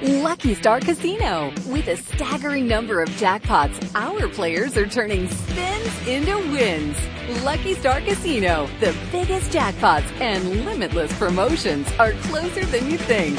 Lucky Star Casino. With a staggering number of jackpots, our players are turning spins into wins. Lucky Star Casino. The biggest jackpots and limitless promotions are closer than you think.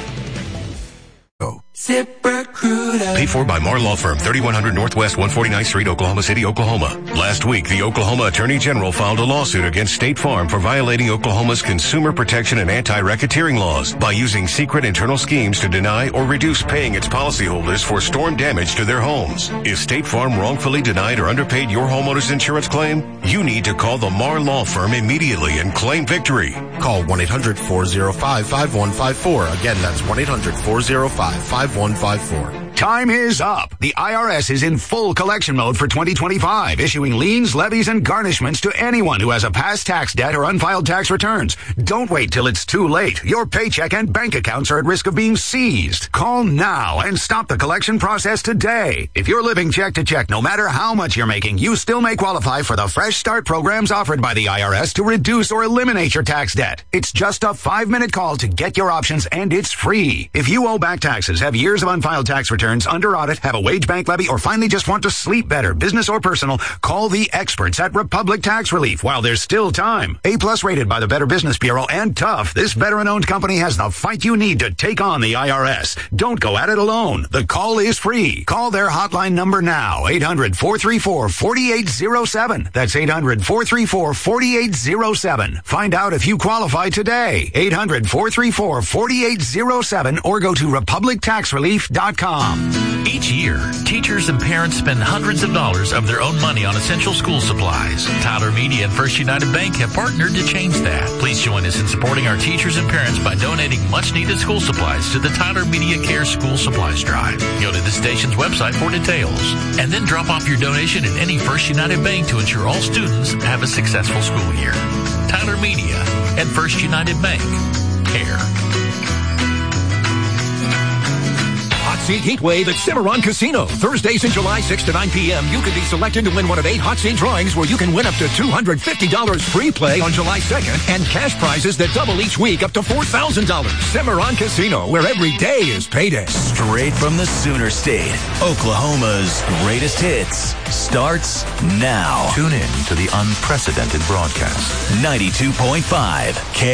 ZipRecruiter. Paid for by Marr Law Firm, 3100 Northwest 149th Street, Oklahoma City, Oklahoma. Last week, the Oklahoma Attorney General filed a lawsuit against State Farm for violating Oklahoma's consumer protection and anti-racketeering laws by using secret internal schemes to deny or reduce paying its policyholders for storm damage to their homes. If State Farm wrongfully denied or underpaid your homeowner's insurance claim, you need to call the Marr Law Firm immediately and claim victory. Call 1-800-405-5154. Again, that's 1-800-405-5154. Time is up. The IRS is in full collection mode for 2025, issuing liens, levies, and garnishments to anyone who has a past tax debt or unfiled tax returns. Don't wait till it's too late. Your paycheck and bank accounts are at risk of being seized. Call now and stop the collection process today. If you're living check to check, no matter how much you're making, you still may qualify for the Fresh Start programs offered by the IRS to reduce or eliminate your tax debt. It's just a 5-minute call to get your options, and it's free. If you owe back taxes, have years of unfiled tax returns, under audit, have a wage bank levy, or finally just want to sleep better, business or personal, call the experts at Republic Tax Relief while there's still time. A+ rated by the Better Business Bureau and tough, this veteran-owned company has the fight you need to take on the IRS. Don't go at it alone. The call is free. Call their hotline number now, 800-434-4807. That's 800-434-4807. Find out if you qualify today. 800-434-4807 or go to republictaxrelief.com. Each year, teachers and parents spend hundreds of dollars of their own money on essential school supplies. Tyler Media and First United Bank have partnered to change that. Please join us in supporting our teachers and parents by donating much-needed school supplies to the Tyler Media Care School Supplies Drive. Go to the station's website for details, and then drop off your donation at any First United Bank to ensure all students have a successful school year. Tyler Media and First United Bank. Care. Hot Seat Heatwave at Cimarron Casino. Thursdays in July 6 to 9 p.m. You could be selected to win one of 8 Hot Seat drawings where you can win up to $250 free play on July 2nd and cash prizes that double each week up to $4,000. Cimarron Casino, where every day is payday. Straight from the Sooner State, Oklahoma's greatest hits starts now. Tune in to the unprecedented broadcast. 92.5